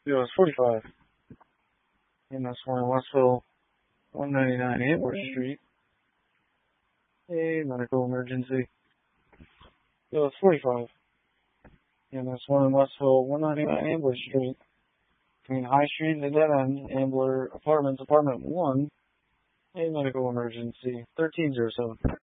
US 45. EMS 1 in Westville, 199 Antler Street. A medical emergency. US 45. EMS 1 in Westville, 199 Ambler Street. Between High Street and the Dead End, Ambler Apartments, Apartment 1. A medical emergency. 1307.